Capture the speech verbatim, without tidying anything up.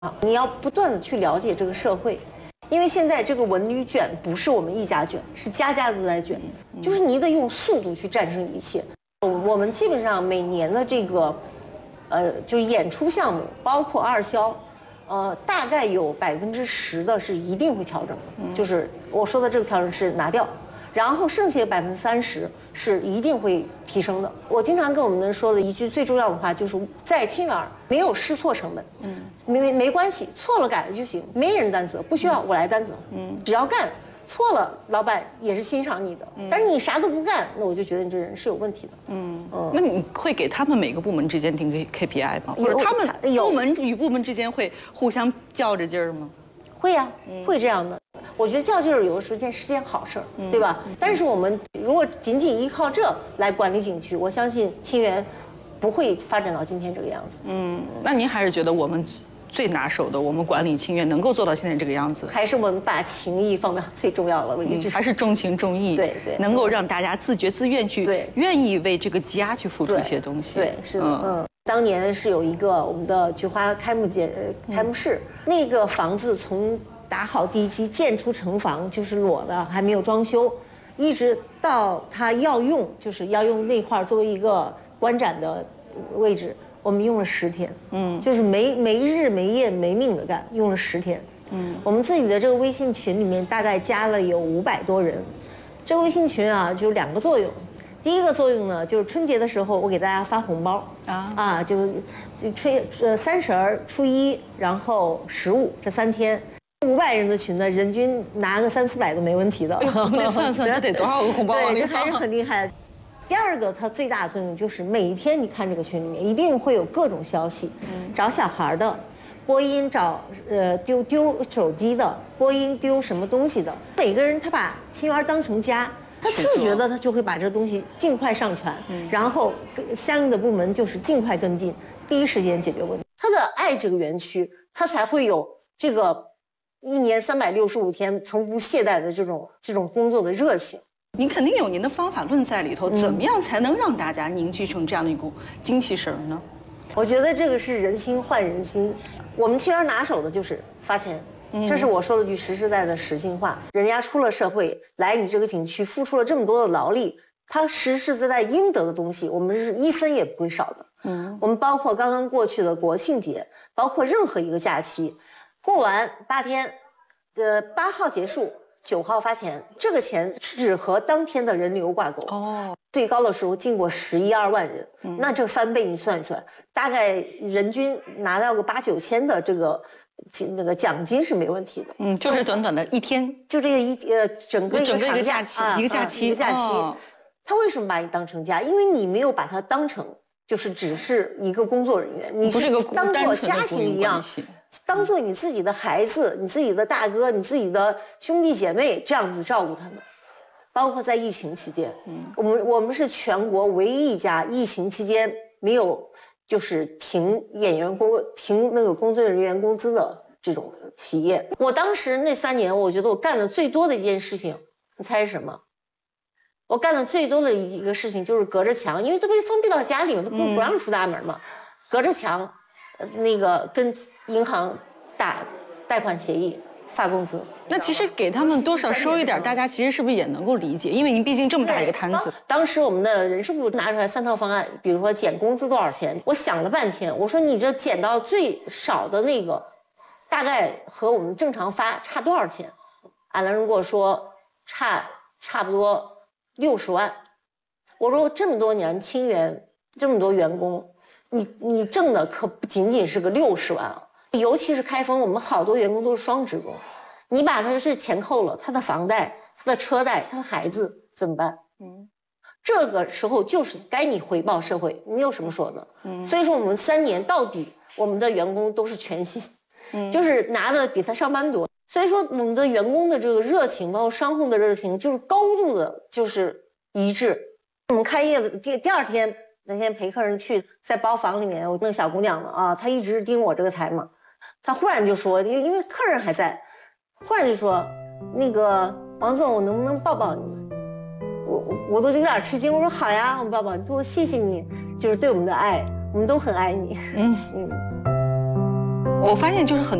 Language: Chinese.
啊，你要不断的去了解这个社会，因为现在这个文旅卷不是我们一家卷，是家家都在卷，就是你得用速度去战胜一切。我们基本上每年的这个，呃，就是演出项目，包括二销，呃，大概有百分之十的是一定会调整的，就是我说的这个调整是拿掉。然后剩下百分之三十是一定会提升的。我经常跟我们人说的一句最重要的话，就是在清远没有试错成本，嗯，没没没关系，错了改了就行，没人担责，不需要我来担责，嗯，只要干错了，老板也是欣赏你的。但是你啥都不干，那我就觉得你这人是有问题的。 嗯嗯，那你会给他们每个部门之间定 K P I 吗？或者他们部门与部门之间会互相较着劲儿吗？ 会呀、啊，会这样的。我觉得较劲儿有的时候件是件好事儿，对吧？但是我们如果仅仅依靠这来管理景区，我相信清远不会发展到今天这个样子。 嗯，那您还是觉得我们最拿手的，我们管理清远能够做到现在这个样子， 还是我们把情谊放到最重要了位置、 嗯，还是重情重义， 对对， 能够让大家自觉自愿去， 对， 愿意为这个家去付出一些东西。 对，是的，嗯。嗯当年是有一个我们的菊花开幕节开幕式，嗯、那个房子从打好地基建出成房就是裸的，还没有装修，一直到它要用，就是要用那块作为一个观展的位置，我们用了十天，嗯，就是没没日没夜没命的干，用了十天，嗯，我们自己的这个微信群里面大概加了有五百多人，这个微信群啊就有两个作用。第一个作用呢，就是春节的时候我给大家发红包啊啊，就就春呃三十儿、初一，然后十五这三天，五百人的群呢，人均拿个三四百都没问题的。 哎、我们得算算这得多少个红包啊？ 对，这还是很厉害的。第二个，它最大的作用就是每一天你看这个群里面一定会有各种消息，嗯、找小孩的，播音找呃丢丢手机的，播音丢什么东西的，每个人他把清园当成家。他自觉的，他就会把这东西尽快上传，嗯、然后相应的部门就是尽快跟进，第一时间解决问题。他的爱这个园区，他才会有这个一年三百六十五天从不懈怠的这种这种工作的热情。 您肯定有您的方法论在里头，怎么样才能让大家凝聚成这样的一股精气神呢？ 我觉得这个是人心换人心，我们清园拿手的就是发钱。这是我说了句实实在在的实心话，人家出了社会来你这个景区付出了这么多的劳力，他实实在在应得的东西，我们是一分也不会少的。嗯，我们包括刚刚过去的国庆节，包括任何一个假期，过完八天，呃，八号结束，九号发钱，这个钱只和当天的人流挂钩。哦，最高的时候进过十一二万人，嗯、那这翻倍你算一算，大概人均拿到个八九千的这个。那个奖金是没问题的， 嗯，就是短短的一天， 就这个一呃整个一个整个一个假期， 啊、 一个假期， 一个假期。哦、他为什么把你当成家？因为你没有把他当成就是只是一个工作人员，你不是个当做家庭一样，当做你自己的孩子、你自己的大哥、你自己的兄弟姐妹这样子照顾他们。包括在疫情期间，嗯，我们我们是全国唯一一家疫情期间没有。就是停演员工停那个工作人员工资的这种企业，我当时那三年，我觉得我干的最多的一件事情，你猜是什么？我干的最多的一个事情就是隔着墙，因为都被封闭到家里，都不不让出大门嘛，嗯、隔着墙，那个跟银行打贷款协议。发工资， 那其实给他们多少收一点，大家其实是不是也能够理解？因为您毕竟这么大一个摊子。 当时我们的人事部拿出来三套方案，比如说减工资多少钱，我想了半天，我说你这减到最少的那个，大概和我们正常发差多少钱？俺来人跟我说差差不多六十万。我说这么多年清园这么多员工，你你挣的可不仅仅是个六十万啊。尤其是开封，我们好多员工都是双职工，你把他这钱扣了，他的房贷、他的车贷、他的孩子怎么办？嗯，这个时候就是该你回报社会，没有什么说的。嗯，所以说我们三年到底，我们的员工都是全薪，嗯，就是拿的比他上班多。所以说我们的员工的这个热情，包括商户的热情，就是高度的，就是一致。我们开业的第第二天，那天陪客人去，在包房里面，我那个小姑娘嘛啊，她一直盯我这个台嘛。他忽然就说，因为客人还在，忽然就说，那个王总，我能不能抱抱你？我我都有点吃惊，我说好呀，我抱抱你，说谢谢你，就是对我们的爱，我们都很爱你。嗯嗯。 我发现就是很